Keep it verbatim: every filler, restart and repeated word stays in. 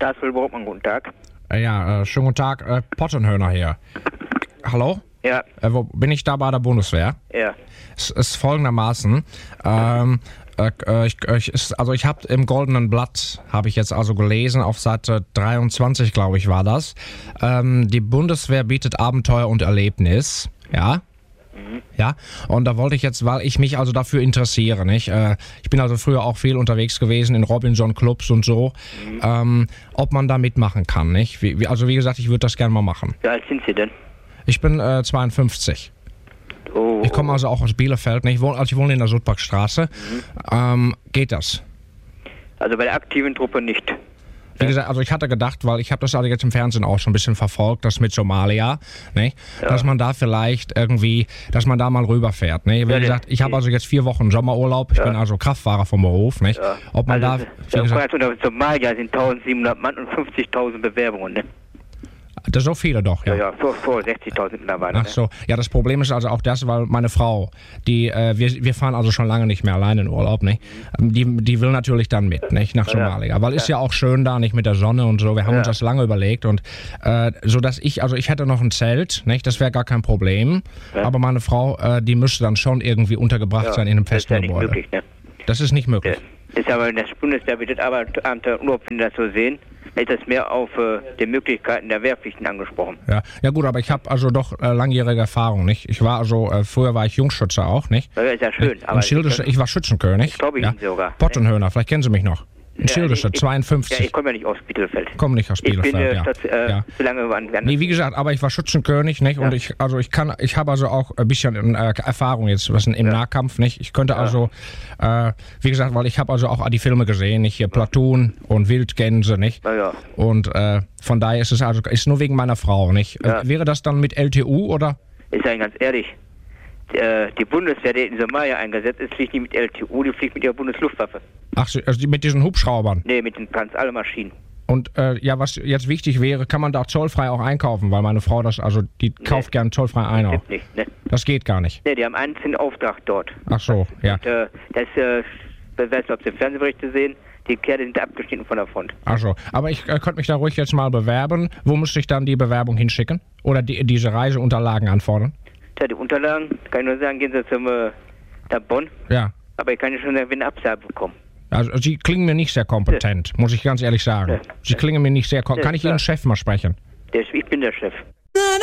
Staatsfüller-Borgmann, guten Tag. Äh, ja, äh, schönen guten Tag, äh, Pottenhöhner hier. Hallo? Ja. Äh, wo bin ich da bei der Bundeswehr? Ja. Es ist folgendermaßen, ähm, äh, ich, ich, ist, also ich habe im Goldenen Blatt, habe ich jetzt also gelesen, auf Seite dreiundzwanzig, glaube ich, war das, ähm, die Bundeswehr bietet Abenteuer und Erlebnis, ja? Mhm. Ja, und da wollte ich jetzt, weil ich mich also dafür interessiere, nicht? Äh, ich bin also früher auch viel unterwegs gewesen in Robinson-Clubs und so, mhm. ähm, ob man da mitmachen kann, nicht? Wie, wie, also wie gesagt, ich würde das gerne mal machen. Wie alt sind Sie denn? Ich bin äh, zweiundfünfzig. Oh, ich komme also auch aus Bielefeld, nicht? Ich wohne, also ich wohne in der Sudbachstraße. Mhm. Ähm, geht das? Also bei der aktiven Truppe nicht. Wie gesagt, also ich hatte gedacht, weil ich habe das also jetzt im Fernsehen auch schon ein bisschen verfolgt, das mit Somalia, ne? Ja. Dass man da vielleicht irgendwie, dass man da mal rüberfährt. Ne? Wie ja, gesagt, ich habe also jetzt vier Wochen Sommerurlaub, ich ja. bin also Kraftfahrer vom Beruf. Nicht? Ja. Ob man also, da... Wie gesagt, Somalia sind tausendsiebenhundert Mann und fünfzigtausend Bewerbungen, ne? Das so viele doch, ja. Ja, ja, vor, vor sechzigtausend mittlerweile. Ach so, ja, das Problem ist also auch das, weil meine Frau, die, äh, wir, wir fahren also schon lange nicht mehr alleine in Urlaub, nicht? Die, die will natürlich dann mit, nicht? Nach Somalia. Weil ist ja auch schön da, nicht mit der Sonne und so. Wir haben ja. uns das lange überlegt und äh, so dass ich, also ich hätte noch ein Zelt, nicht? Das wäre gar kein Problem. Ja. Aber meine Frau, äh, die müsste dann schon irgendwie untergebracht ja. sein in einem festen Gebäude. Das ist ja nicht möglich, ne? Das ist nicht möglich. Das ist aber in der Bundeswehr bietet Abenteuer Urlaub, wenn Sie das so sehen. Ist das mehr auf äh, die Möglichkeiten der Wehrpflichten angesprochen? Ja, ja gut, aber ich habe also doch äh, langjährige Erfahrung, nicht? Ich war also, äh, früher war ich Jungschütze auch, nicht? Ja, ist ja schön. Aber Schildische, ich war Schützenkönig. Das glaube ich ja? Ihnen sogar. Pottenhöner, vielleicht kennen Sie mich noch. In ja, Schildische, zweiundfünfzig. Ja, ich komme ja nicht aus Bielefeld. Ich komme nicht aus Bielefeld, ich bin, äh, ja. Stadt, äh, ja. So lange waren wir nee, wie gesagt, aber ich war Schützenkönig, nicht? Ja. Und ich, also ich kann, ich habe also auch ein bisschen äh, Erfahrung jetzt, was im ja. Nahkampf, nicht? Ich könnte ja. also, äh, wie gesagt, weil ich habe also auch die Filme gesehen, nicht? Hier Platoon und Wildgänse, nicht? Ja, ja. Und äh, von daher ist es also, ist nur wegen meiner Frau, nicht? Ja. Äh, wäre das dann mit L T U, oder? Ich sage ganz ehrlich, die Bundeswehr, die in Somalia eingesetzt ist, fliegt nicht mit L T U, die fliegt mit ihrer Bundesluftwaffe. Ach, also mit diesen Hubschraubern? Nee, mit den ganz alle Maschinen. Und äh, ja, was jetzt wichtig wäre, kann man da zollfrei auch einkaufen, weil meine Frau das, also die nee. kauft gern zollfrei ein. Das, nicht, ne? Das geht gar nicht. Nee, die haben einen einzigen Auftrag dort. Ach so, ja. Und, äh, das, äh, ich weiß nicht, ob Sie Fernsehberichte sehen, die Kerle sind abgeschnitten von der Front. Ach so, aber ich äh, könnte mich da ruhig jetzt mal bewerben. Wo müsste ich dann die Bewerbung hinschicken? Oder die, diese Reiseunterlagen anfordern? Ja, die Unterlagen, kann ich nur sagen, gehen Sie zum äh, nach Bonn. Ja. Aber ich kann ja schon sagen, wenn eine Absage bekommen. Also Sie klingen mir nicht sehr kompetent, ja. muss ich ganz ehrlich sagen. Ja. Sie klingen mir nicht sehr kompetent. Kann ich Ihren Chef mal sprechen? Der, ich bin der Chef.